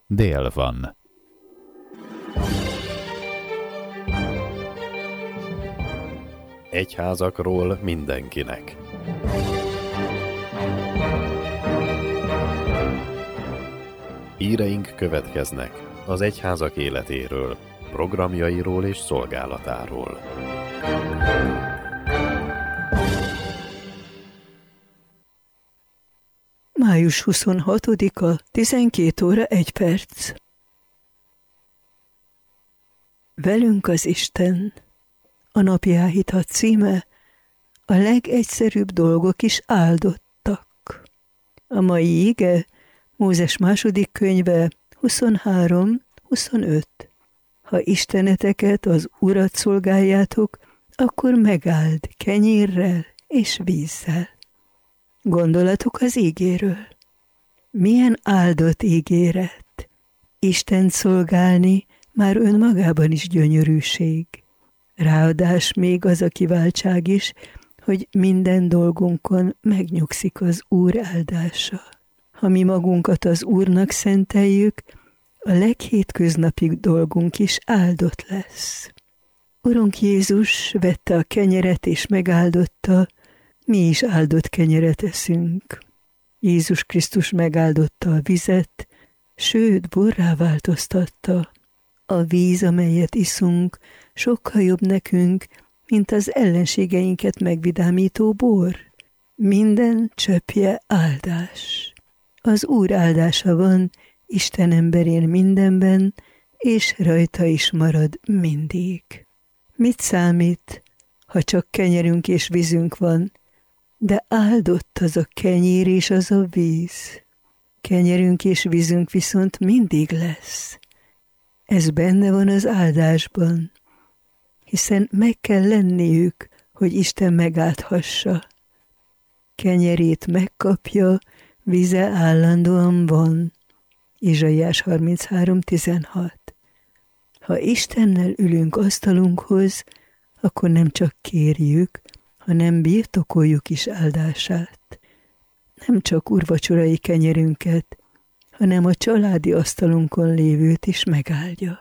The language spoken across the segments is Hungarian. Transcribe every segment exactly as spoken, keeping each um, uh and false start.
dél van. Egyházakról mindenkinek. Híreink következnek az egyházak életéről, programjairól és szolgálatáról. május huszonhatodika, tizenkét óra egy perc. Velünk az Isten. A napi áhítat címe: a legegyszerűbb dolgok is áldottak. A mai ige Mózes második könyve huszonhárom huszonöt. Ha isteneteket, az Urat szolgáljátok, akkor megáld kenyérrel és vízzel. Gondolatok az ígéről. Milyen áldott ígéret! Istent szolgálni már önmagában is gyönyörűség. Ráadás még az a kiváltság is, hogy minden dolgunkon megnyugszik az Úr áldása. Ha mi magunkat az Úrnak szenteljük, a leghétköznapibb dolgunk is áldott lesz. Urunk Jézus vette a kenyeret és megáldotta, mi is áldott kenyeret eszünk. Jézus Krisztus megáldotta a vizet, sőt, borrá változtatta. A víz, amelyet iszunk, sokkal jobb nekünk, mint az ellenségeinket megvidámító bor. Minden csöppje áldás. Az Úr áldása van Isten emberén mindenben, és rajta is marad mindig. Mit számít, ha csak kenyerünk és vízünk van, de áldott az a kenyér és az a víz. Kenyerünk és vízünk viszont mindig lesz. Ez benne van az áldásban, hiszen meg kell lenniük, hogy Isten megáldhassa. Kenyerét megkapja, víze állandóan van. Izsaiás harminchárom tizenhat. Ha Istennel ülünk asztalunkhoz, akkor nem csak kérjük, hanem birtokoljuk is áldását. Nem csak úrvacsorai kenyerünket, hanem a családi asztalunkon lévőt is megáldja.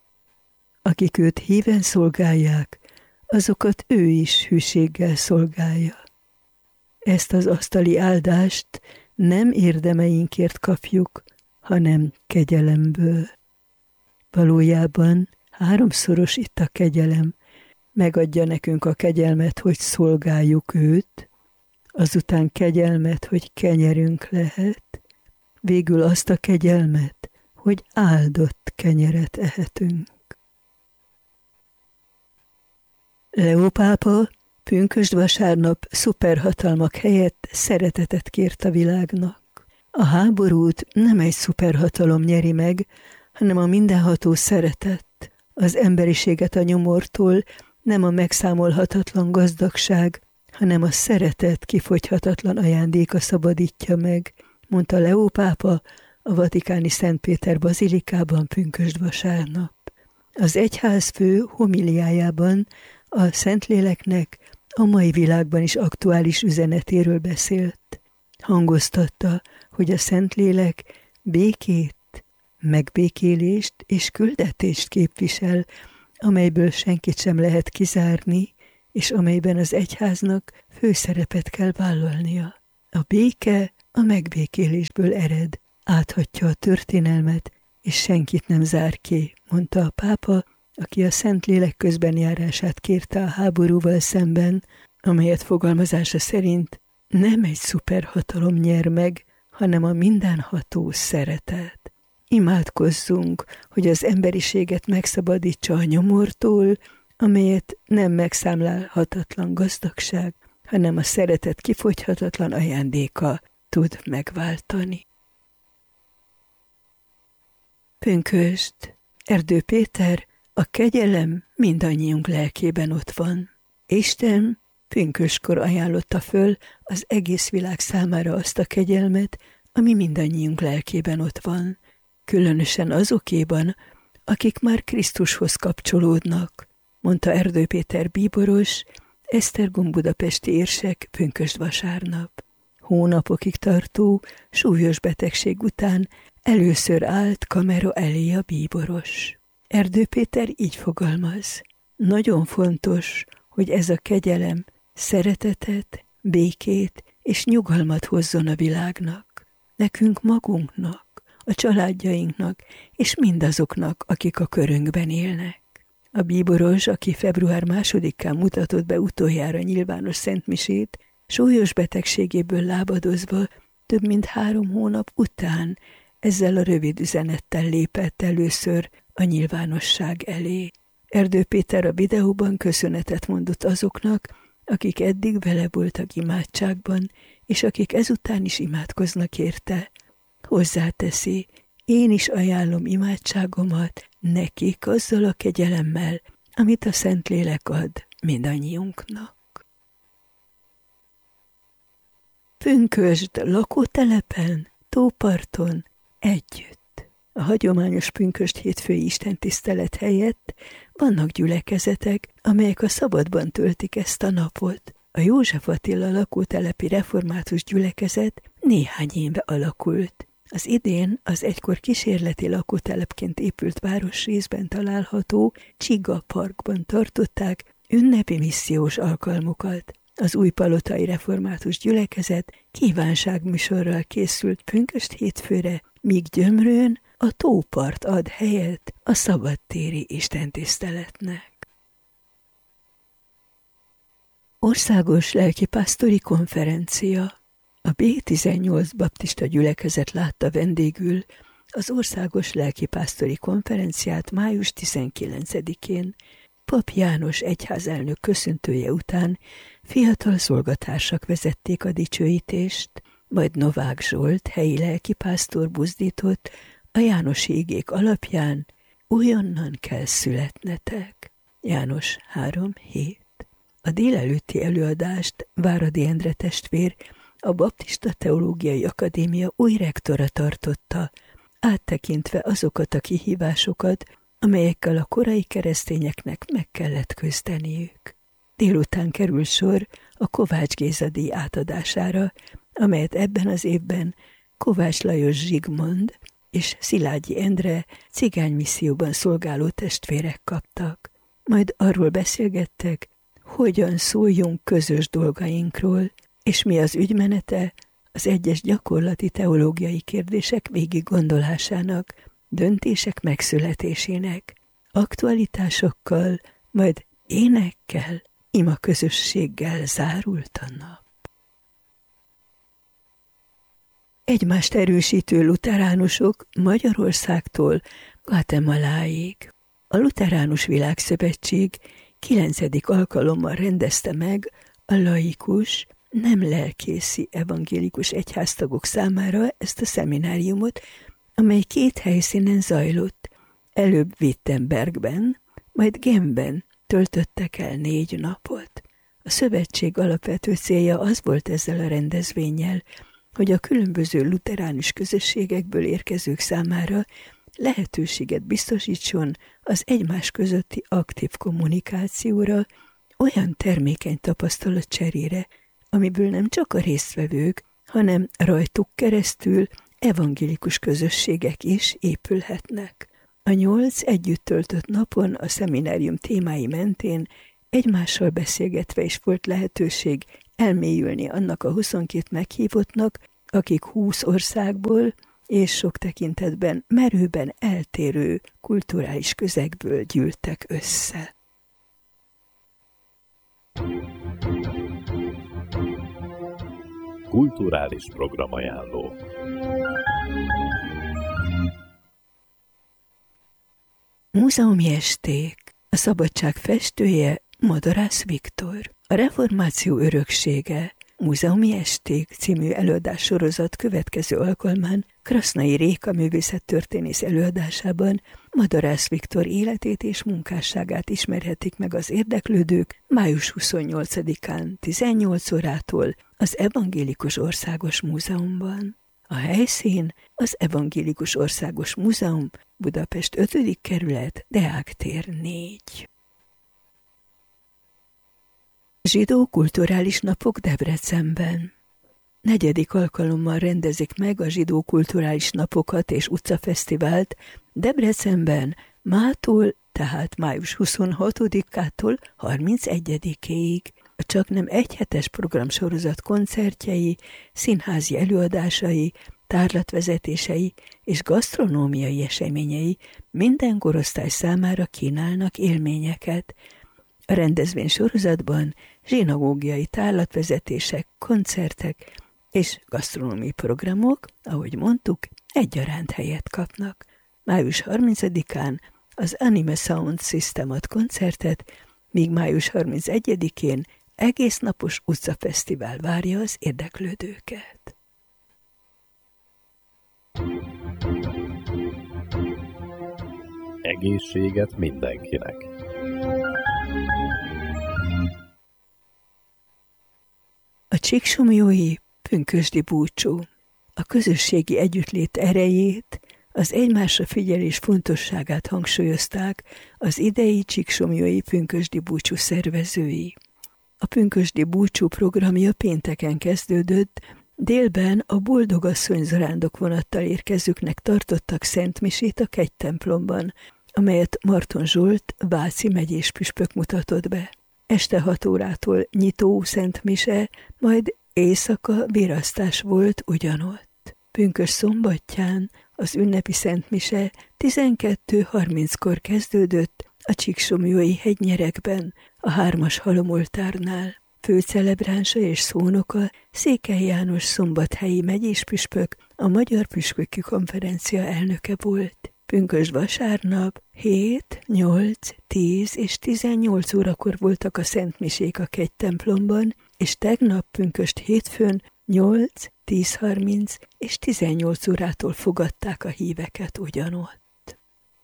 Akik őt híven szolgálják, azokat ő is hűséggel szolgálja. Ezt az asztali áldást nem érdemeinkért kapjuk, hanem kegyelemből. Valójában háromszoros itt a kegyelem. Megadja nekünk a kegyelmet, hogy szolgáljuk őt, azután kegyelmet, hogy kenyerünk lehet, végül azt a kegyelmet, hogy áldott kenyeret ehetünk. Leó pápa pünkösd vasárnap szuperhatalmak helyett szeretetet kért a világnak. A háborút nem egy szuperhatalom nyeri meg, hanem a mindenható szeretet. Az emberiséget a nyomortól nem a megszámolhatatlan gazdagság, hanem a szeretet kifogyhatatlan ajándéka szabadítja meg, mondta Leó pápa a vatikáni Szent Péter bazilikában pünkösd vasárnap. Az egyházfő homiliájában a Szentléleknek a mai világban is aktuális üzenetéről beszélt. Hangoztatta, hogy a Szentlélek békét, megbékélést és küldetést képvisel, amelyből senkit sem lehet kizárni, és amelyben az egyháznak főszerepet kell vállalnia. A béke a megbékélésből ered, áthatja a történelmet, és senkit nem zár ki, mondta a pápa, aki a Szentlélek közbenjárását kérte a háborúval szemben, amelyet fogalmazása szerint nem egy szuperhatalom nyer meg, hanem a mindenható szeretet. Imádkozzunk, hogy az emberiséget megszabadítsa a nyomortól, amelyet nem megszámlálhatatlan gazdagság, hanem a szeretet kifogyhatatlan ajándéka tud megváltani. Pünkösd, Erdő Péter, a kegyelem mindannyiunk lelkében ott van. Isten pünköskor ajánlotta föl az egész világ számára azt a kegyelmet, ami mindannyiunk lelkében ott van, különösen azokéban, akik már Krisztushoz kapcsolódnak, mondta Erdő Péter bíboros, Esztergom budapesti érsek pünkösd vasárnap. Hónapokig tartó, súlyos betegség után Először állt kamera elé a bíboros. Erdő Péter így fogalmaz. Nagyon fontos, hogy ez a kegyelem szeretetet, békét és nyugalmat hozzon a világnak. Nekünk magunknak, a családjainknak és mindazoknak, akik a körünkben élnek. A bíboros, aki február másodikán mutatott be utoljára nyilvános szentmisét, súlyos betegségéből lábadozva több mint három hónap után ezzel a rövid üzenettel lépett először a nyilvánosság elé. Erdő Péter a videóban köszönetet mondott azoknak, akik eddig vele voltak imádságban, és akik ezután is imádkoznak érte. Hozzáteszi, én is ajánlom imádságomat nekik azzal a kegyelemmel, amit a Szentlélek ad mindannyiunknak. Pünkösd lakótelepen, tóparton, együtt. A hagyományos pünkösd hétfői istentisztelet helyett vannak gyülekezetek, amelyek a szabadban töltik ezt a napot. A József Attila lakótelepi református gyülekezet néhány éve alakult. Az idén az egykor kísérleti lakótelepként épült városrészben található Csiga Parkban tartották ünnepi missziós alkalmukat. Az újpalotai református gyülekezet kívánságműsorral készült pünkösd hétfőre, míg Gyömrőn a tópart ad helyet a szabadtéri istentiszteletnek. Országos lelkipásztori konferencia. A bé tizennyolc baptista gyülekezet látta vendégül az Országos Lelkipásztori Konferenciát május tizenkilencedikén. Pap János egyházelnök köszöntője után fiatal szolgatársak vezették a dicsőítést, majd Novák Zsolt helyi lelkipásztor buzdított a jánosi igék alapján: újonnan kell születnetek. János három hét. A délelőtti előadást Váradi Endre testvér, a Baptista Teológiai Akadémia új rektora tartotta, áttekintve azokat a kihívásokat, amelyekkel a korai keresztényeknek meg kellett küzdeniük. Délután kerül sor a Kovács Géza díj átadására, amelyet ebben az évben Kovács Lajos Zsigmond és Szilágyi Endre cigánymisszióban szolgáló testvérek kaptak. Majd arról beszélgettek, hogyan szóljunk közös dolgainkról, és mi az ügymenete az egyes gyakorlati teológiai kérdések végiggondolásának, döntések megszületésének, aktualitásokkal, majd énekkel, ima közösséggel zárult a nap. Egymást erősítő luteránusok Magyarországtól Guatemaláig. A Lutheránus Világszövetség kilencedik alkalommal rendezte meg a laikus, nem lelkészi evangélikus egyháztagok számára ezt a szemináriumot, amely két helyszínen zajlott. Előbb Wittenbergben, majd Genfben töltöttek el négy napot. A szövetség alapvető célja az volt ezzel a rendezvénnyel, hogy a különböző lutheránus közösségekből érkezők számára lehetőséget biztosítson az egymás közötti aktív kommunikációra, olyan termékeny tapasztalat cserére, amiből nem csak a résztvevők, hanem rajtuk keresztül evangélikus közösségek is épülhetnek. A nyolc együtt töltött napon a szeminárium témái mentén egymással beszélgetve is volt lehetőség elmélyülni annak a huszonkét meghívottnak, akik húsz országból és sok tekintetben merőben eltérő kulturális közegből gyűltek össze. Kulturális programajánló. Múzeumi esték. A szabadság festője Madarász Viktor. A reformáció öröksége Múzeumi esték című előadássorozat következő alkalmán Krasznai Réka művészettörténész előadásában Madarász Viktor életét és munkásságát ismerhetik meg az érdeklődők május huszonnyolcadikán tizennyolc órától az Evangélikus Országos Múzeumban. A helyszín az Evangélikus Országos Múzeum, Budapest ötödik kerület, Deák tér négy. Zsidó kulturális napok Debrecenben. negyedik alkalommal rendezik meg a zsidó kulturális napokat és utcafesztivált Debrecenben mától, tehát május huszonhatodikától harmincegyedikéig. A csaknem egyhetes programsorozat koncertjei, színházi előadásai, tárlatvezetései és gasztronómiai eseményei minden korosztály számára kínálnak élményeket. A rendezvény sorozatban zsinagógiai tárlatvezetések, koncertek és gasztronómiai programok, ahogy mondtuk, egyaránt helyet kapnak. május harmincadikán az Anime Sound System ad koncertet, míg május harmincegyedikén egész napos utcafesztivál várja az érdeklődőket. Egészséget mindenkinek! A csíksomlyói pünkösdi búcsú a közösségi együttlét erejét, az egymásra figyelés fontosságát hangsúlyozták az idei csíksomlyói pünkösdi búcsú szervezői. A pünkösdi búcsú programja pénteken kezdődött, délben a boldogasszony zarándok vonattal érkezőknek tartottak szentmisét a kegytemplomban, amelyet Marton Zsolt váci megyés püspök mutatott be. Este hat órától nyitó szentmise, majd éjszaka virasztás volt ugyanott. Pünkösd szombatján az ünnepi szentmise tizenkettő harminckor kezdődött a Csíksomlyói hegynyerekben, a hármas halomoltárnál. Főcelebránsa és szónoka Székely János szombathelyi megyéspüspök, a Magyar Püspöki Konferencia elnöke volt. Pünkösd vasárnap hét, nyolc, tíz és tizennyolc órakor voltak a szentmisék a kegytemplomban, és tegnap pünkösd hétfőn nyolc, tíz harminc és tizennyolc órától fogadták a híveket ugyanott.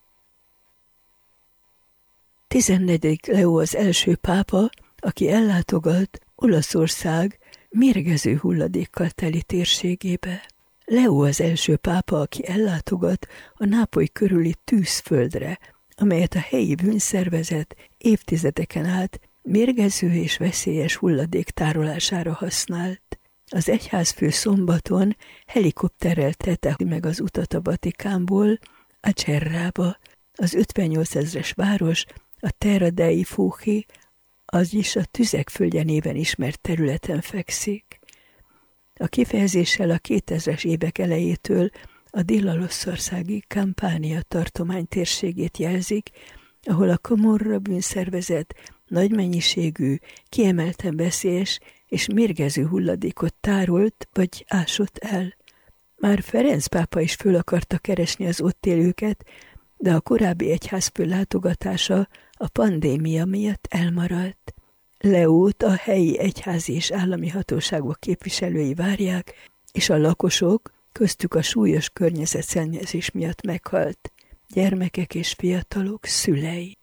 tizennegyedik Leó az első pápa, aki ellátogat Olaszország mérgező hulladékkal teli térségébe. Leó az első pápa, aki ellátogat a Nápoly körüli tűzföldre, amelyet a helyi bűnszervezet évtizedeken át mérgező és veszélyes hulladék tárolására használt. Az egyházfő szombaton helikopterrel tette meg az utat a Vatikánból Acerrába, az ötvennyolc ezres város, a Terra dei Fuochi, azis a Tüzek földje néven ismert területen fekszik. A kifejezéssel a kétezres évek elejétől a dél-olaszországi Campania tartomány térségét jelzik, ahol a Camorra bűnszervezet nagy mennyiségű, kiemelten veszélyes és mérgező hulladékot tárolt vagy ásott el. Már Ferenc pápa is föl akarta keresni az ott élőket, de a korábbi egyházfő látogatása a pandémia miatt elmaradt. Leót a helyi egyházi és állami hatóságok képviselői várják, és a lakosok, köztük a súlyos környezetszennyezés miatt meghalt gyermekek és fiatalok szülei.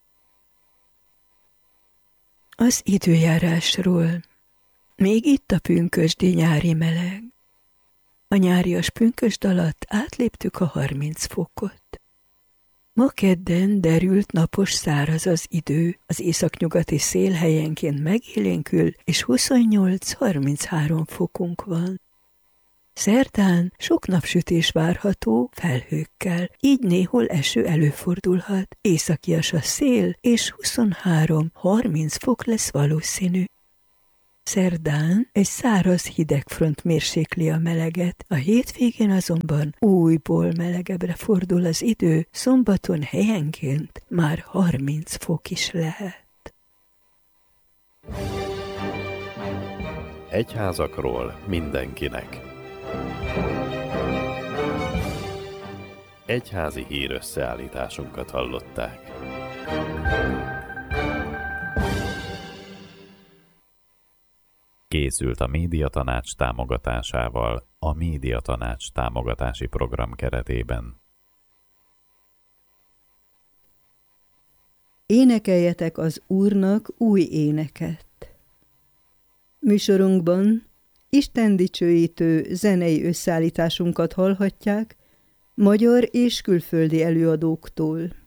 Az időjárásról. Még itt a pünkösdi nyári meleg. A nyárias pünkösd alatt átléptük a harminc fokot. Ma kedden derült, napos, száraz az idő, az északnyugati szél helyenként megélénkül, és huszonnyolc-harminchárom fokunk van. Szerdán sok napsütés várható felhőkkel, így néhol eső előfordulhat, északias a szél, és huszonhárom-harminc fok lesz valószínű. Szerdán egy száraz hidegfront mérsékli a meleget, a hétvégén azonban újból melegebbre fordul az idő, szombaton helyenként már harminc fok is lehet. Egyházakról mindenkinek. Egyházi hírösszeállításunkat hallották. Készült a Médiatanács támogatásával a Médiatanács támogatási program keretében. Énekeljetek az Úrnak új éneket. Műsorunkban Isten dicsőítő zenei összeállításunkat hallhatják magyar és külföldi előadóktól.